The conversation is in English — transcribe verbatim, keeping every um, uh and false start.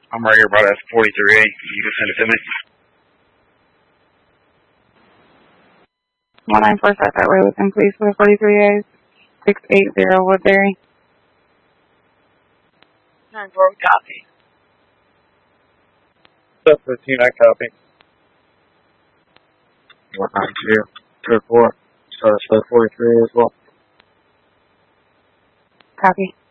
I'm right here, bro. That's forty-three A. You can send it to me. one nine four South Highway within police for forty-three A, six eight zero Woodbury. nine four, copy. Step fifteen, I copy. one nine two, two four. So that's the forty-three as well. Copy.